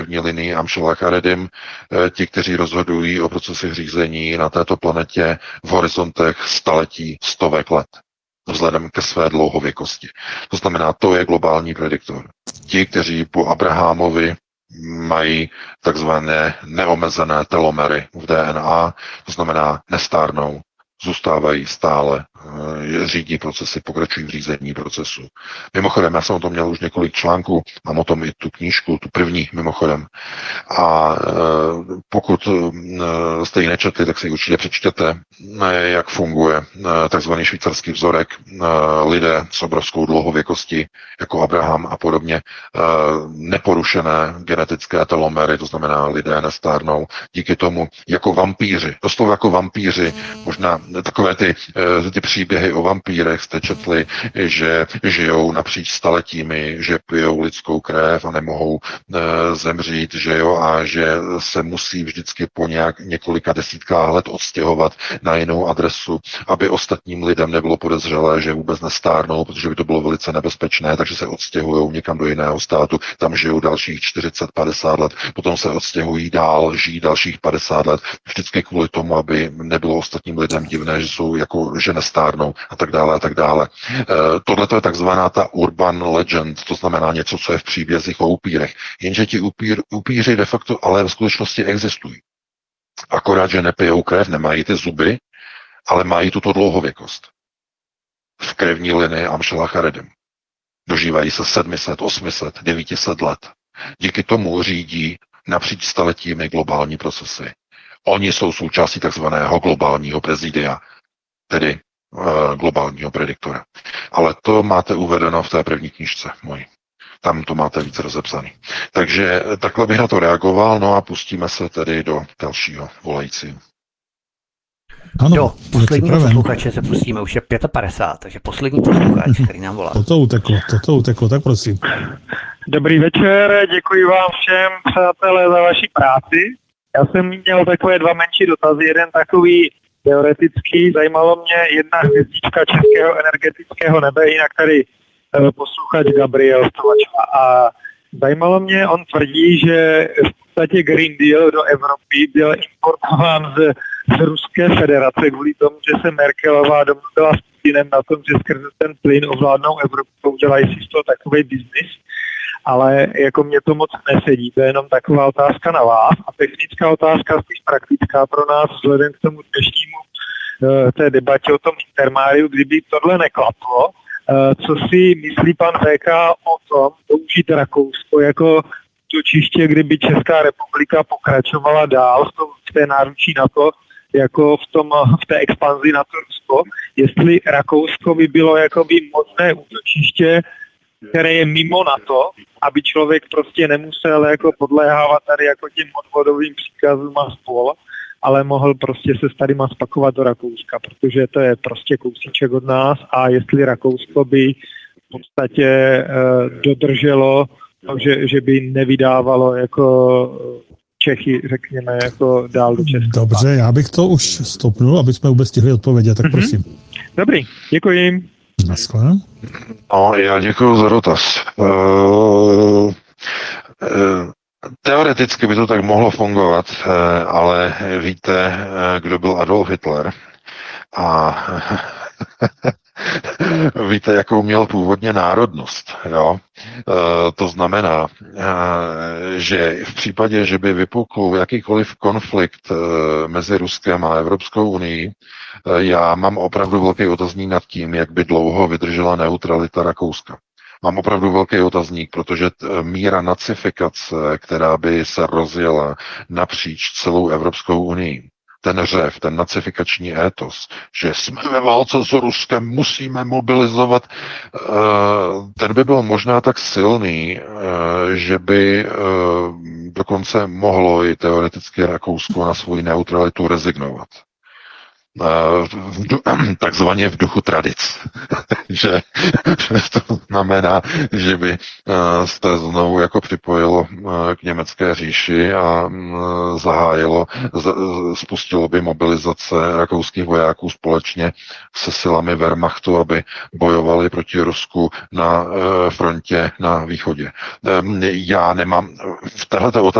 první linii Amšela Charedim, ti, kteří rozhodují o procesech řízení na této planetě v horizontech staletí, stovek let, vzhledem ke své dlouhověkosti. To znamená, to je globální prediktor. Ti, kteří po Abrahamovi mají takzvané neomezené telomery v DNA, to znamená nestárnou, zůstávají stále, řídí procesy, pokračují v řízení procesu. Mimochodem, já jsem o tom měl už několik článků, mám o tom i tu knížku, tu první mimochodem. A pokud jste ji nečetli, tak si ji určitě přečtěte, jak funguje takzvaný švýcarský vzorek, lidé s obrovskou dlouhověkostí, jako Abraham a podobně, neporušené genetické telomery, to znamená lidé nestárnou, díky tomu jako vampíři, doslova jako vampíři, možná takové ty příběhy o vampírech jste četli, že žijou napříč staletími, že pijou lidskou krev a nemohou zemřít, že jo, a že se musí vždycky po několika desítkách let odstěhovat na jinou adresu, aby ostatním lidem nebylo podezřelé, že vůbec nestárnou, protože by to bylo velice nebezpečné, takže se odstěhují někam do jiného státu, tam žijou dalších 40-50 let, potom se odstěhují dál, žijí dalších 50 let, vždycky kvůli tomu, aby nebylo ostatním lidem divné, že jsou jako, že nestárnou a tak dále a tak dále. Tohle to je takzvaná ta urban legend, to znamená něco, co je v příbězích o upírech. Jenže ti upíři de facto ale v skutečnosti existují. Akorát, že nepijou krev, nemají ty zuby, ale mají tuto dlouhověkost. V krevní linii Amšela Charedim. Dožívají se 700, 800, 900 let. Díky tomu řídí napříč staletími globální procesy. Oni jsou součástí takzvaného globálního prezidia, tedy globálního prediktora. Ale to máte uvedeno v té první knížce mojí. Tam to máte více rozepsaný. Takže takhle bych na to reagoval, no a pustíme se tedy do dalšího volajícího. Ano, do posledního posluchače se pustíme, už je 55, takže poslední posluchač, který nám volá. Toto uteklo, tak prosím. Dobrý večer, děkuji vám všem, přátelé, za vaši práci. Já jsem měl takové dva menší dotazy, jeden takový teoretický, zajímalo mě jedna hvězdička českého energetického nebe, jinak tady posluchač Gabriel Stovačova. A zajímalo mě, on tvrdí, že v podstatě Green Deal do Evropy byl importován z Ruské federace kvůli tomu, že se Merkelová domluvila s Putinem na tom, že skrze ten plyn ovládnou Evropu, udělají si z toho takový biznis. Ale jako mě to moc nesedí, to je jenom taková otázka na vás a technická otázka spíš praktická pro nás vzhledem k tomu dnešnímu té debatě o tom intermáriu, kdyby tohle neklaplo, co si myslí pan VK o tom použít Rakousko jako točiště, kdyby Česká republika pokračovala dál v té náručí NATO, jako v té expanzi na to Rusko, jestli Rakousko by bylo jakoby mocné útočiště, které je mimo NATO, aby člověk prostě nemusel jako podléhávat tady jako těm odvodovým příkazům a spol, ale mohl prostě se s tadyma spakovat do Rakouska, protože to je prostě kousíček od nás a jestli Rakousko by v podstatě dodrželo, že by nevydávalo jako Čechy, řekněme, jako dál do Česka. Dobře, já bych to už stopnul, aby jsme vůbec stihli odpovědět, tak prosím. Dobrý, děkuji. Naschle. No, já děkuji za dotaz. Teoreticky by to tak mohlo fungovat, ale víte, kdo byl Adolf Hitler? A víte, jakou měl původně národnost. Jo? To znamená, že v případě, že by vypukl jakýkoliv konflikt mezi Ruskem a Evropskou unii, já mám opravdu velký otazník nad tím, jak by dlouho vydržela neutralita Rakouska. Mám opravdu velký otazník, protože míra nacifikace, která by se rozjela napříč celou Evropskou unii, ten řev, ten nacifikační étos, že jsme ve válce s Ruskem, musíme mobilizovat, ten by byl možná tak silný, že by dokonce mohlo i teoreticky Rakousko na svoji neutralitu rezignovat. Takzvaně v duchu tradic. že to znamená, že by se znovu jako připojilo k německé říši a spustilo by mobilizace rakouských vojáků společně se silami Wehrmachtu, aby bojovali proti Rusku na frontě na východě. Já nemám v této otázce